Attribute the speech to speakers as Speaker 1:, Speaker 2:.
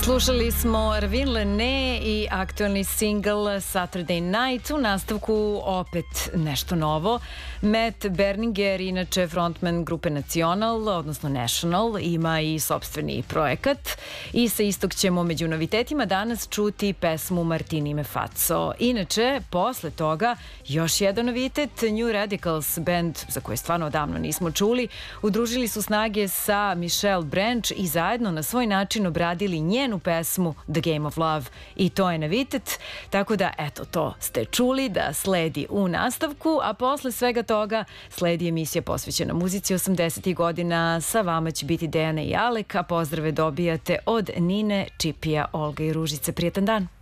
Speaker 1: Slušali smo Ravin Lene i aktualni single Saturday Night. U nastavku opet nešto novo. Matt Berninger, inače frontman grupe Nacional, odnosno National, ima i sopstveni projekat. I sa istog ćemo među novitetima danas čuti pesmu Martini me Fazzo. Inače, posle toga, još jedan novitet, New Radicals band, za koje stvarno odavno nismo čuli, udružili su snage sa Michelle Branch i zajedno na svoj način obradili njenu pesmu The Game of Love i to je novitet, tako da eto to ste čuli da sledi u nastavku, a posle svega toga sledi emisija posvećena muzici 80. godina. Sa vama će biti Dejana i Alek, a pozdrave dobijate od Nine, Čipija, Olga i Ružice. Prijetan dan!